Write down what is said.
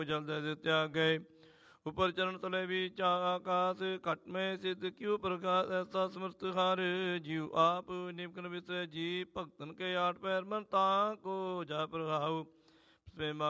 जल दे त्याग गए। ऊपर चरण तले बीच आकाश, घट में सिद्ध क्यों प्रकाश, ऐसा समर्थ हार जीव आप निमकन विसरे जी, भक्तन के आठ पैर मन ताको जा प्रभाव।